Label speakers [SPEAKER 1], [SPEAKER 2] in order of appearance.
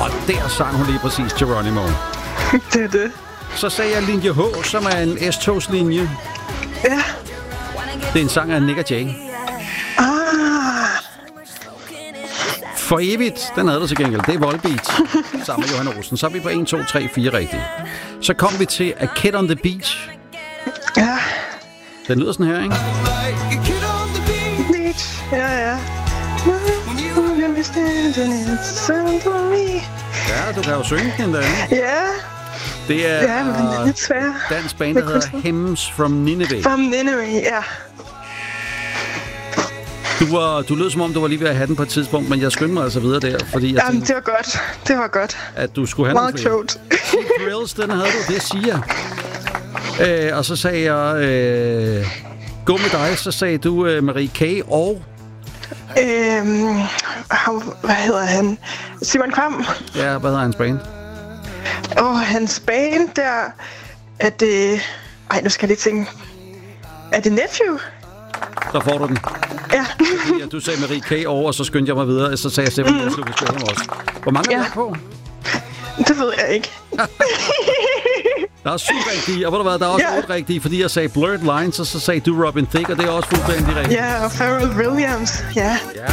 [SPEAKER 1] Og der sang hun lige præcis Geronimo.
[SPEAKER 2] Det er det.
[SPEAKER 1] Så sagde jeg linje H, som er en S-togslinje.
[SPEAKER 2] Ja.
[SPEAKER 1] Det er en sang af Nick og Jay. For evigt, den havde du til gengæld. Det er Volbeat sammen med Johan Olsen. Så er vi på 1, 2, 3, 4 rigtigt. Så kom vi til A Kid on the Beach.
[SPEAKER 2] Ja.
[SPEAKER 1] Den lyder sådan her, ikke?
[SPEAKER 2] Beach. Ja.
[SPEAKER 1] Ja, du kan jo synge den der.
[SPEAKER 2] Ja.
[SPEAKER 1] Det er
[SPEAKER 2] men den er lidt svær.
[SPEAKER 1] dansk band, der hedder Hymns from Nineveh.
[SPEAKER 2] From Nineveh, ja.
[SPEAKER 1] Du lød som om, du var lige ved at have den på et tidspunkt, men jeg skyndte mig altså videre der, fordi jeg tænkte,
[SPEAKER 2] det var godt. Det var godt.
[SPEAKER 1] at du skulle have
[SPEAKER 2] Meget
[SPEAKER 1] nogle flere.
[SPEAKER 2] klogt.
[SPEAKER 1] Thrills, den havde du, det siger jeg. Og så sagde jeg, gå med dig, så sagde du Marie K. og...
[SPEAKER 2] Hvad hedder han? Simon Kvam.
[SPEAKER 1] Ja, hvad hedder hans band?
[SPEAKER 2] Hans band der... Er det... Ej, nu skal jeg lige tænke. Er det Nephew?
[SPEAKER 1] Der får du den.
[SPEAKER 2] Ja.
[SPEAKER 1] Ja, du sagde Marie K. over, og så skyndte jeg mig videre, så sagde jeg Stefan Gæslev, vi skal hjem også. Hvor mange er der på?
[SPEAKER 2] Det ved jeg ikke.
[SPEAKER 1] Der er 7 rigtige, og ved du hvad, der er også 8 rigtige, fordi jeg sagde Blurred Lines, og så sagde du Robin Thicke, og det er også fuldstændig rigtigt.
[SPEAKER 2] Ja, og Pharrell Williams, ja.
[SPEAKER 1] Ja,